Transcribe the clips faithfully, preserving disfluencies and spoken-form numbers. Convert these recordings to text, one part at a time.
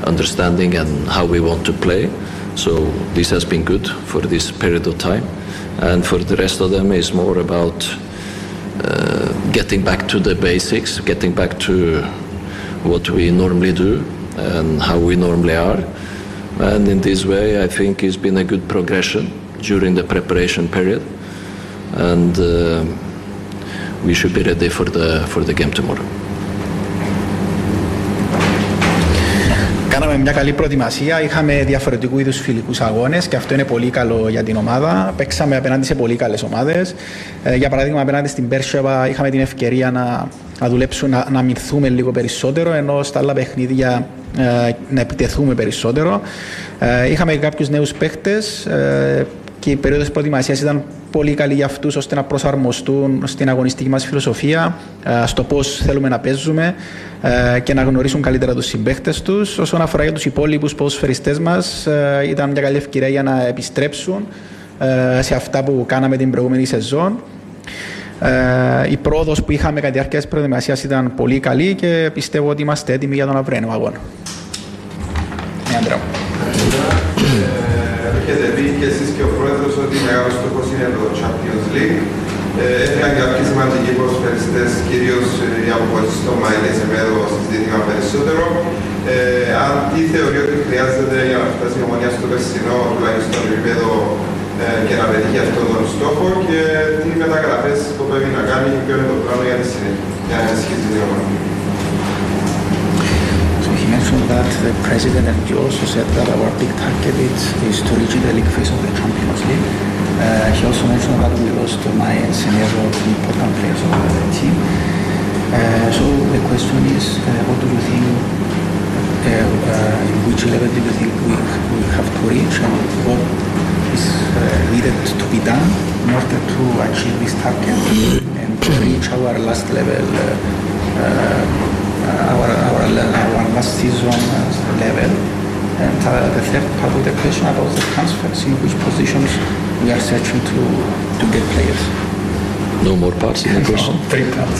understanding and how we want to play. So this has been good for this period of time. And for the rest of them, it's more about uh, getting back to the basics, getting back to what we normally do and how we normally are. And in this way, I think it's been a good progression during the preparation period. And uh, we should be ready for the, for the game tomorrow. Κάναμε μια καλή προετοιμασία, είχαμε διαφορετικού είδους φιλικούς αγώνες και αυτό είναι πολύ καλό για την ομάδα. Παίξαμε απέναντι σε πολύ καλές ομάδες. Ε, για παράδειγμα, απέναντι στην Μπέρσεβα είχαμε την ευκαιρία να, να δουλέψουμε, να, να αμυνθούμε λίγο περισσότερο, ενώ στα άλλα παιχνίδια ε, να επιτεθούμε περισσότερο. Ε, είχαμε κάποιους νέους παίχτες ε, και η περίοδος προετοιμασίας ήταν πολύ καλή για αυτούς ώστε να προσαρμοστούν στην αγωνιστική μας φιλοσοφία, στο πώς θέλουμε να παίζουμε και να γνωρίσουν καλύτερα τους συμπαίχτες τους. Όσον αφορά για τους υπόλοιπους ποδοσφαιριστές μας, ήταν μια καλή ευκαιρία για να επιστρέψουν σε αυτά που κάναμε την προηγούμενη σεζόν. Η πρόοδος που είχαμε κατά τη διάρκεια της προετοιμασίας ήταν πολύ καλή και πιστεύω ότι είμαστε έτοιμοι για τον αυριανό αγώνα. Έχετε πει και εσείς και ο πρόεδρος ότι μεγάλος στόχος είναι το Champions League. Έφυγαν κάποιοι σημαντικοί ποδοσφαιριστές, κυρίως οι αποχωρήσεις στο Μάιλε σε μέρο συζητήθηκαν περισσότερο. Ε, αν τι θεωρεί ότι χρειάζεται για να φτάσει η Ομονία στο περσινό, τουλάχιστον στο επίπεδο ε, και να πετύχει αυτόν τον στόχο και τι μεταγραφές σκοπεύει να κάνει και ποιο είναι το πλάνο για τη συνέχεια, για να ενισχύσει την ομάδα. He mentioned that the president and you also said that our big target is, is to reach the league phase of the Champions League. Uh, he also mentioned that we lost Mai and Senero, important players of the team. Uh, so the question is, uh, what do you think, uh, uh, in which level do you think we, we have to reach and what is uh, needed to be done in order to achieve this target and to reach our last level uh, uh, Our, our, our last season level, and uh, the third part of the question about the transfers, in which positions we are searching to, to get players. No more parts in the question? No, three parts.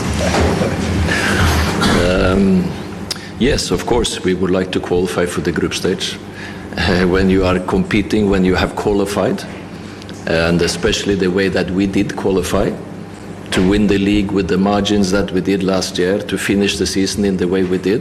um, yes, of course, we would like to qualify for the group stage. Uh, when you are competing, when you have qualified, and especially the way that we did qualify, to win the league with the margins that we did last year, to finish the season in the way we did.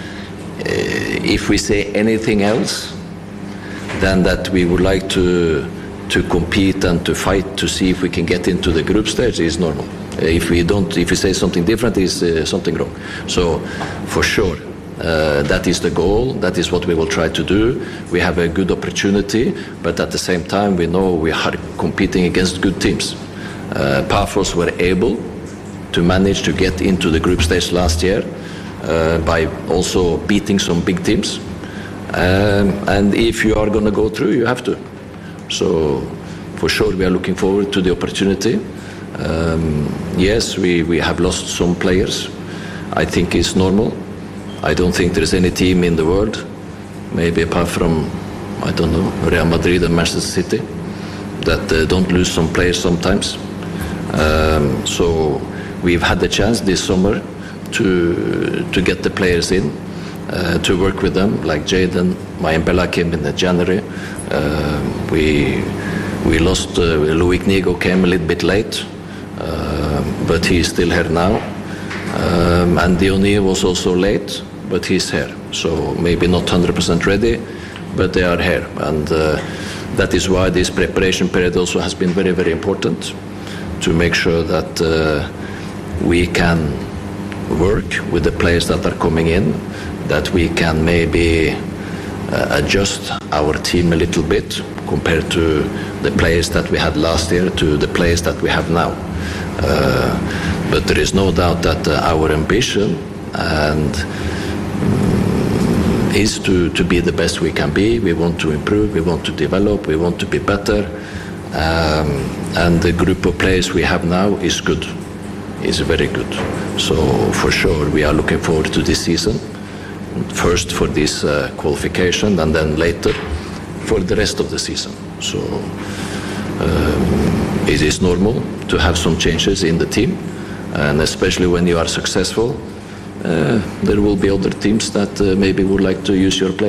Uh, if we say anything else than that we would like to to compete and to fight to see if we can get into the group stage is normal. Uh, if we don't, if we say something different, is uh, something wrong. So, for sure, uh, that is the goal. That is what we will try to do. We have a good opportunity, but at the same time, we know we are competing against good teams. Uh, Pafos were able to manage to get into the group stage last year uh, by also beating some big teams. Um, and if you are going to go through, you have to. So, for sure, we are looking forward to the opportunity. Um, yes, we, we have lost some players. I think it's normal. I don't think there is any team in the world, maybe apart from, I don't know, Real Madrid and Manchester City, that uh, don't lose some players sometimes. Um, so we've had the chance this summer to to get the players in, uh, to work with them, like Jadon, Mayembela came in January. Uh, we we lost, uh, Luik Nigo came a little bit late, uh, but he's still here now. Um, and Diony was also late, but he's here. So maybe not one hundred percent ready, but they are here. And uh, that is why this preparation period also has been very, very important, to make sure that uh, we can work with the players that are coming in, that we can maybe uh, adjust our team a little bit compared to the players that we had last year to the players that we have now. Uh, but there is no doubt that uh, our ambition and um, is to, to be the best we can be. We want to improve, we want to develop, we want to be better. Um, and the group of players we have now is good, is very good. So for sure we are looking forward to this season, first for this uh, qualification and then later for the rest of the season. So um, it is normal to have some changes in the team, and especially when you are successful, uh, there will be other teams that uh, maybe would like to use your players.